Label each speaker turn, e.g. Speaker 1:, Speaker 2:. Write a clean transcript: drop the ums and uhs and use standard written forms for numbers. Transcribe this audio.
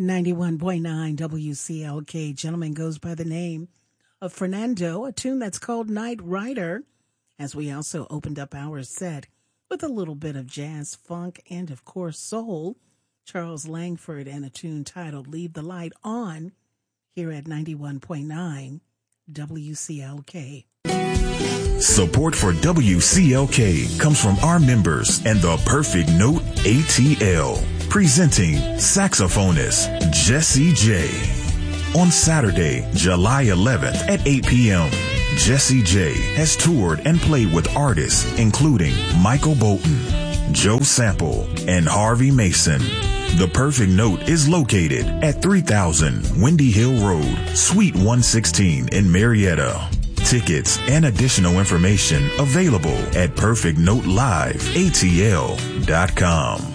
Speaker 1: 91.9 WCLK. Gentleman goes by the name of Fernando, a tune that's called Night Rider, as we also opened up our set with a little bit of jazz, funk, and of course soul. Charles Langford and a tune titled Leave the Light On here at 91.9 WCLK.
Speaker 2: Support for WCLK comes from our members and the Perfect Note ATL, presenting saxophonist Jesse J. On Saturday, July 11th at 8 p.m., Jesse J has toured and played with artists including Michael Bolton, Joe Sample, and Harvey Mason. The Perfect Note is located at 3000 Windy Hill Road, Suite 116 in Marietta. Tickets and additional information available at perfectnoteliveatl.com.